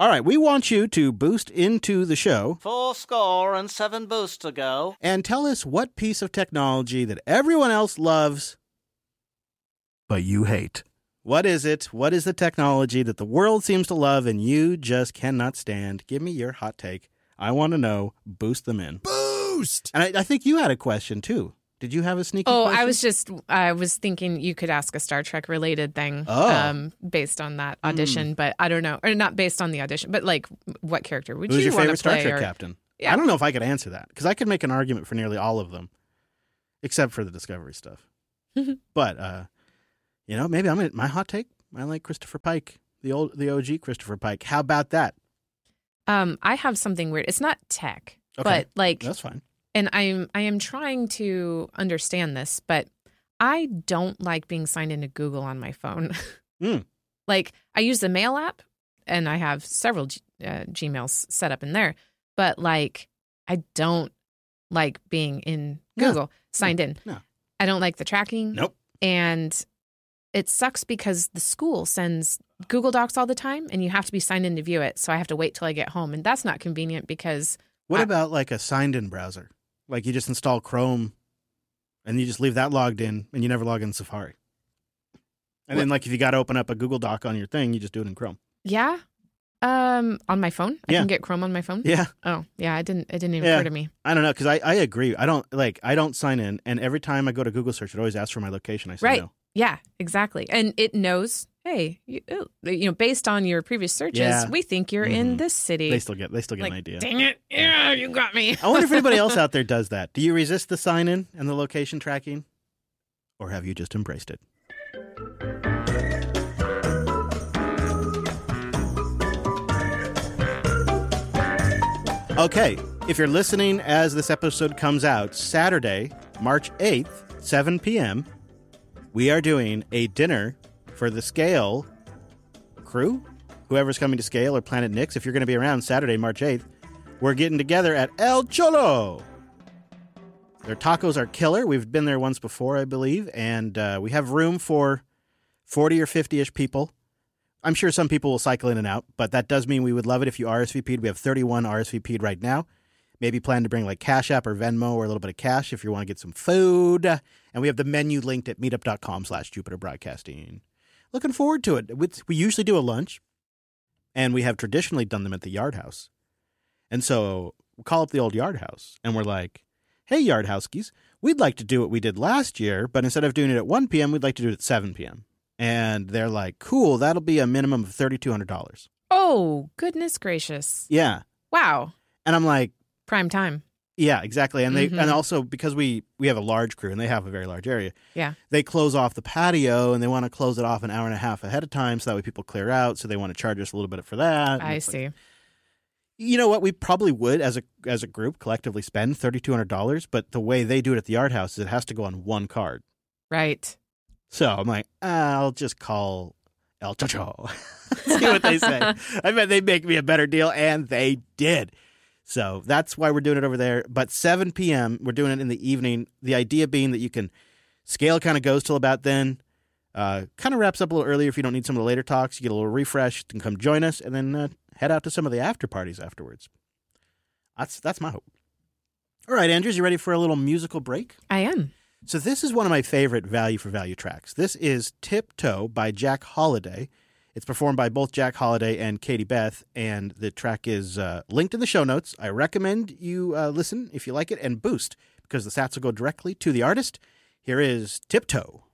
All right, we want you to boost into the show. 4 boosts to go. And tell us what piece of technology that everyone else loves, but you hate. What is it? What is the technology that the world seems to love and you just cannot stand? Give me your hot take. I want to know. Boost them in. Boost! And I think you had a question, too. Did you have a sneaky question? I was thinking you could ask a Star Trek related thing based on that audition, but I don't know. Or not based on the audition, but like what character would you want to play? Who's your favorite Star Trek captain? Yeah. I don't know if I could answer that because I could make an argument for nearly all of them, except for the Discovery stuff. But, maybe my hot take, I like Christopher Pike, the OG Christopher Pike. How about that? I have something weird. It's not tech, Okay. but That's fine. And I am trying to understand this, but I don't like being signed into Google on my phone. Like, I use the Mail app, and I have several Gmails set up in there. But, like, I don't like being in Google signed in. No. I don't like the tracking. Nope. And it sucks because the school sends Google Docs all the time, and you have to be signed in to view it. So I have to wait till I get home. And that's not convenient because... What about, like, a signed-in browser? Like you just install Chrome and you just leave that logged in and you never log in Safari. And then like if you got to open up a Google Doc on your thing, you just do it in Chrome. Yeah. On my phone? I can get Chrome on my phone? Yeah. Oh, yeah. It didn't even occur to me. I don't know because I agree. I don't sign in and every time I go to Google search, it always asks for my location. I say no. Yeah, exactly. And it knows, hey, based on your previous searches, we think you're in this city. They still get an idea. Dang it. Yeah, you got me. I wonder if anybody else out there does that. Do you resist the sign in and the location tracking? Or have you just embraced it? Okay, if you're listening as this episode comes out, Saturday, March 8th, 7 p.m., we are doing a dinner for the Scale crew. Whoever's coming to Scale or Planet Nix, if you're going to be around Saturday, March 8th, we're getting together at El Cholo. Their tacos are killer. We've been there once before, I believe, and we have room for 40 or 50-ish people. I'm sure some people will cycle in and out, but that does mean we would love it if you RSVP'd. We have 31 RSVP'd right now. Maybe plan to bring like Cash App or Venmo or a little bit of cash if you want to get some food. And we have the menu linked at meetup.com/Jupiter Broadcasting. Looking forward to it. We usually do a lunch, and we have traditionally done them at the Yard House. And so we call up the old Yard House, and we're like, hey, Yard Housekies, we'd like to do what we did last year, but instead of doing it at 1 p.m., we'd like to do it at 7 p.m. And they're like, cool, that'll be a minimum of $3,200. Oh, goodness gracious. Yeah. Wow. And I'm like, prime time. Yeah, exactly. And and also because we have a large crew and they have a very large area. Yeah. They close off the patio and they want to close it off an hour and a half ahead of time so that way people clear out. So they want to charge us a little bit for that. I see. Like, you know what? We probably would as a group collectively spend $3,200, but the way they do it at the Art House is it has to go on one card. Right. So I'm like, I'll just call El Chocho. See what they say. I bet they'd make me a better deal, and they did. So that's why we're doing it over there. But 7 p.m., we're doing it in the evening. The idea being that you can Scale kind of goes till about then. Kind of wraps up a little earlier if you don't need some of the later talks. You get a little refresh, and come join us, and then head out to some of the after parties afterwards. That's my hope. All right, Andrews, you ready for a little musical break? I am. So this is one of my favorite value for value tracks. This is Tiptoe by Jack Holiday. It's performed by both Jack Holiday and Katie Beth, and the track is linked in the show notes. I recommend you listen if you like it and boost, because the sats will go directly to the artist. Here is Tiptoe.